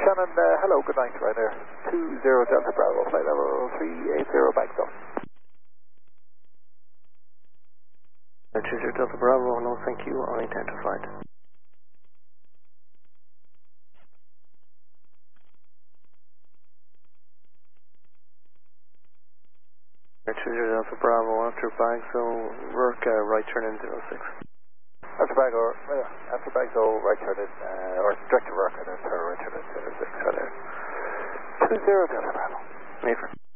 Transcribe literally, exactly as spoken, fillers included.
Shannon, uh, hello, good night, right there. two zero Delta Bravo, flight level three eight zero, back up. two zero Delta Bravo, no thank you, on intent to flight. two zero Delta Bravo, after bags, so work uh, right turn in zero six. After bag or, uh, after bag, so right turn in, uh, or direct to work, and then turn right turn in zero six, right there. two zero Delta Bravo. Mayfair.